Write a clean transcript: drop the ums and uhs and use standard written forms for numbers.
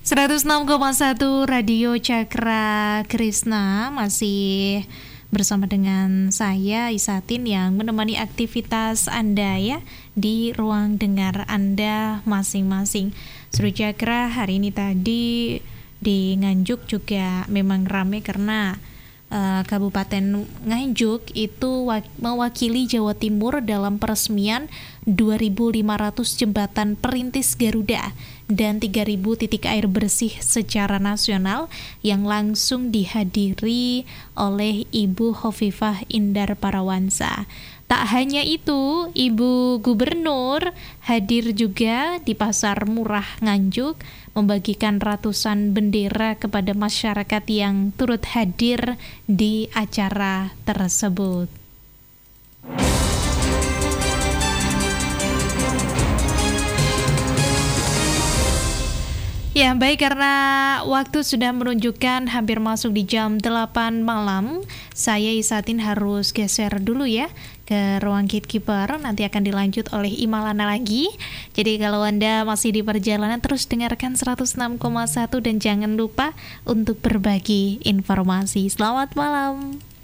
106,1 Radio Cakra Krisna masih bersama dengan saya Isatin yang menemani aktivitas Anda ya di ruang dengar Anda masing-masing. Seru Cakra hari ini tadi di Nganjuk juga memang ramai karena Kabupaten Nganjuk itu mewakili Jawa Timur dalam peresmian 2.500 jembatan perintis Garuda dan 3.000 titik air bersih secara nasional yang langsung dihadiri oleh Ibu Hovifah Indar Parawansa. Tak hanya itu, Ibu Gubernur hadir juga di Pasar Murah Nganjuk membagikan ratusan bendera kepada masyarakat yang turut hadir di acara tersebut. Ya, baik, karena waktu sudah menunjukkan hampir masuk di jam 8 malam, saya Isatin harus geser dulu ya ke ruang Gatekeeper, nanti akan dilanjut oleh Imalana lagi. Jadi kalau Anda masih di perjalanan, terus dengarkan 106,1 dan jangan lupa untuk berbagi informasi. Selamat malam.